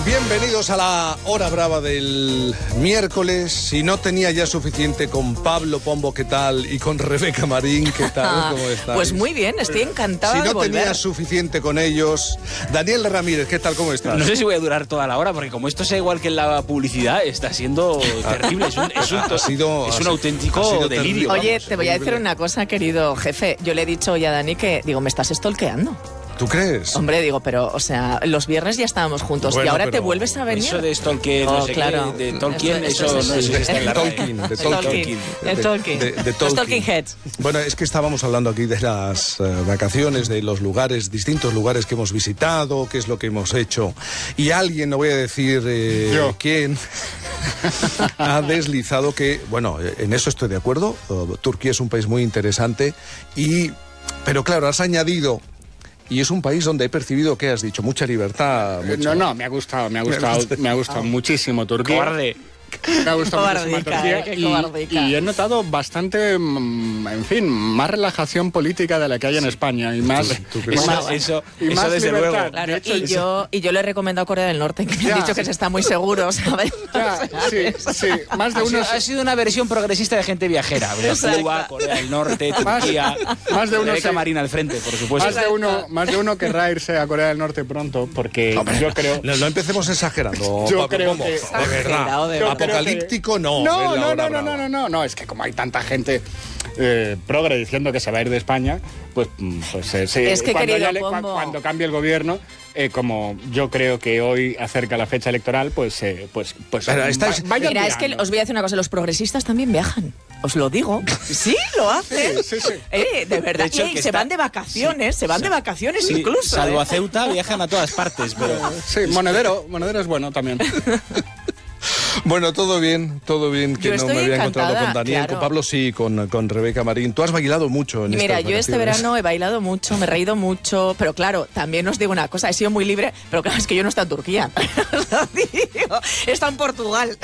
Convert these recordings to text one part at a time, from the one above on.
Bienvenidos a la hora brava del miércoles. Si no tenía ya suficiente con Pablo Pombo, ¿qué tal? Y con Rebeca Marín, ¿qué tal? ¿Cómo estáis? Pues muy bien, estoy encantada de volver. Si no tenía suficiente con ellos, Daniel Ramírez, ¿qué tal? ¿Cómo estás? No sé si voy a durar toda la hora, porque como esto sea igual que en la publicidad, está siendo terrible. Es un auténtico delirio. Oye, te voy a decir una cosa, querido jefe. Yo le he dicho hoy a Dani que, digo, me estás stalkeando. ¿Tú crees? Hombre, digo, pero, o sea, los viernes ya estábamos juntos, bueno, y ahora te vuelves a venir. Eso de stalker, no sé claro. qué, de Tolkien, eso no existe en la Tolkien. De Talking Heads. Bueno, es que estábamos hablando aquí de las vacaciones, de los lugares, distintos lugares que hemos visitado, qué es lo que hemos hecho. Y alguien, no voy a decir quién, ha deslizado que, bueno, en eso estoy de acuerdo. Turquía es un país muy interesante, pero claro, has añadido... Y es un país donde he percibido, ¿qué has dicho? Mucha libertad. No, me ha gustado muchísimo Turquía. Cobarde. Me ha gustado muchísimo Turquía y he notado bastante, en fin, más relajación política de la que hay en España y más, eso desde libertad. luego. Claro, y yo le he recomendado Corea del Norte, que me han dicho que se está muy seguro, ¿sabes? Sí, más de uno. Ha sido una versión progresista de gente viajera. Cuba, Corea del Norte, Turquía. Más de uno. Rebeca Marín al frente, por supuesto. Más de uno querrá irse a Corea del Norte pronto, porque yo creo. No empecemos exagerando. Yo creo que de verdad. Apocalíptico no. No, es que como hay tanta gente progre diciendo que se va a ir de España, pues es que cuando cambie el gobierno, como yo creo que hoy acerca la fecha electoral, Mira, es que os voy a decir una cosa, los progresistas también viajan. Os lo digo. Sí, lo hacen. Sí. De verdad. De hecho, se van de vacaciones, de vacaciones incluso. Salvo a Ceuta, viajan a todas partes. Pero... Sí, Monedero es bueno también. Bueno, todo bien, que yo no me había encontrado con Daniel, claro. Con Pablo sí, con Rebeca Marín. Tú has bailado mucho en estas vacaciones. Yo este verano he bailado mucho, me he reído mucho, pero claro, también os digo una cosa, he sido muy libre, pero claro, es que yo no he estado en Turquía. He estado en Portugal.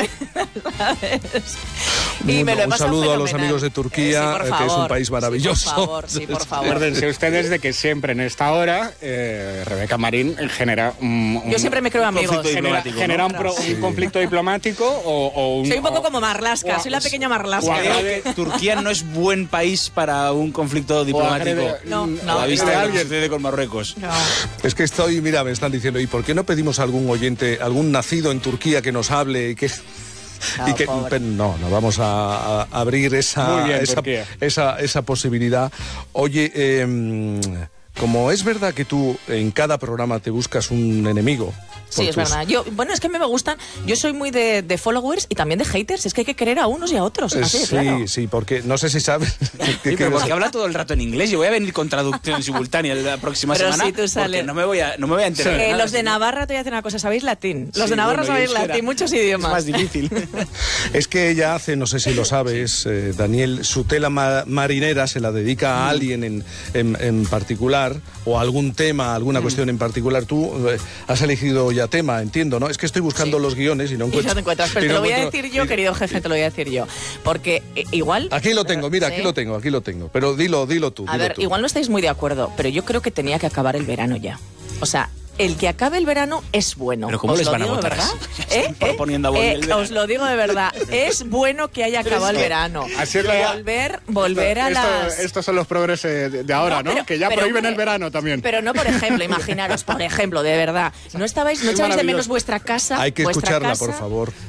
Y me lo he un pasado saludo fenomenal. A los amigos de Turquía, sí, que es un país maravilloso. Sí, por favor. Acuérdense ustedes de que siempre en esta hora Rebeca Marín genera yo siempre me creo amigos. Genera un conflicto diplomático o un... Soy un poco como Marlaska, soy la pequeña Marlaska. Creo que Turquía no es buen país para un conflicto diplomático. No. A la vista de lo que sucede con Marruecos. No. Es que mira, me están diciendo, ¿y por qué no pedimos a algún oyente, algún nacido en Turquía que nos hable y que... No vamos a abrir esa posibilidad. Oye, como es verdad que tú en cada programa te buscas un enemigo. Sí, es verdad. Es que me gustan. Yo soy muy de followers y también de haters. Es que hay que querer a unos y a otros. Así, claro. Sí, porque no sé si sabes. Pero porque habla todo el rato en inglés. Yo voy a venir con traducción simultánea la próxima semana. Si tú sales... Porque no me voy a enterar. De nada, los de Navarra, te voy a decir una cosa. ¿Sabéis latín? Los de Navarra sabéis latín, muchos idiomas. Es más difícil. Es que ella hace, no sé si lo sabes, Daniel, su tela marinera se la dedica a alguien en particular o a algún tema, alguna cuestión en particular. Tú has elegido ya tema, entiendo, ¿no? Es que estoy buscando los guiones y no encuentro. Y no te encuentras, pero te lo voy a decir yo, querido jefe, te lo voy a decir yo. Porque igual... Aquí lo tengo, mira, aquí lo tengo. Pero dilo tú. A ver, igual no estáis muy de acuerdo, pero yo creo que tenía que acabar el verano ya. O sea... El que acabe el verano es bueno. ¿Pero cómo les van a votar? Proponiendo a volver el verano. Os lo digo de verdad. Es bueno que haya acabado el verano. Así es volver a las... Estos son los progreses de ahora, ¿no? Que ya prohíben el verano también. Pero no, por ejemplo, imaginaros, de verdad. ¿No echabais de menos vuestra casa? Hay que escucharla, por favor.